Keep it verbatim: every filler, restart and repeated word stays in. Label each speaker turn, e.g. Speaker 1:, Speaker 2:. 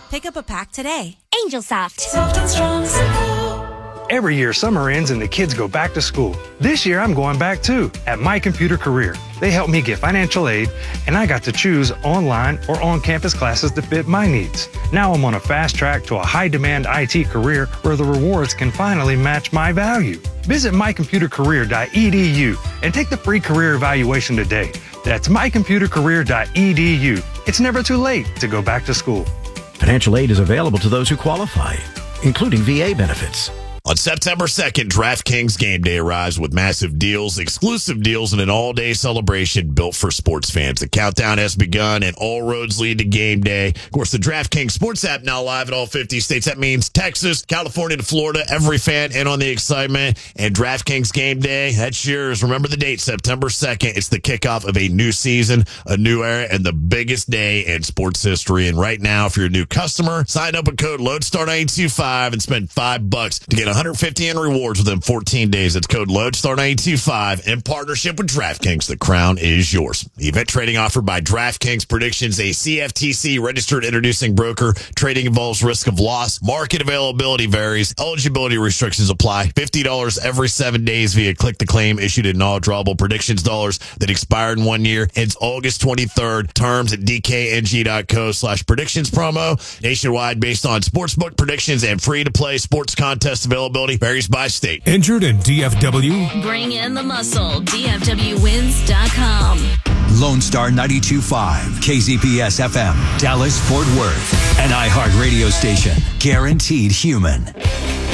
Speaker 1: Pick up a pack today.
Speaker 2: Angel Soft.
Speaker 3: Soft and strong, simple.
Speaker 4: Every year, summer ends and the kids go back to school. This year, I'm going back too, at My Computer Career. They helped me get financial aid, and I got to choose online or on-campus classes that fit my needs. Now I'm on a fast track to a high-demand I T career where the rewards can finally match my value. Visit my computer career dot e d u and take the free career evaluation today. That's my computer career dot e d u. It's never too late to go back to school.
Speaker 5: Financial aid is available to those who qualify, including V A benefits.
Speaker 6: On September second, DraftKings Game Day arrives with massive deals, exclusive deals, and an all-day celebration built for sports fans. The countdown has begun, and all roads lead to Game Day. Of course, the DraftKings Sports app now live in all fifty states. That means Texas, California to Florida, every fan in on the excitement. And DraftKings Game Day, that's yours. Remember the date, September second. It's the kickoff of a new season, a new era, and the biggest day in sports history. And right now, if you're a new customer, sign up with code LODESTAR nine two five and spend five bucks to get one hundred fifty in rewards within fourteen days. It's code LODESTAR nine two five in partnership with DraftKings. The crown is yours. The event trading offered by DraftKings Predictions, a C F T C registered introducing broker. Trading involves risk of loss. Market availability varies. Eligibility restrictions apply. fifty dollars every seven days via click the claim issued in all drawable predictions dollars that expired in one year. It's August twenty-third. Terms at d k n g dot co slash predictions promo. Nationwide based on sportsbook predictions and free to play sports contest availability. Varies by state.
Speaker 7: Injured in D F W?
Speaker 8: Bring in the muscle. D F W wins dot com.
Speaker 9: Lone Star ninety-two point five, K Z P S F M, Dallas, Fort Worth. An iHeart radio station. Guaranteed human.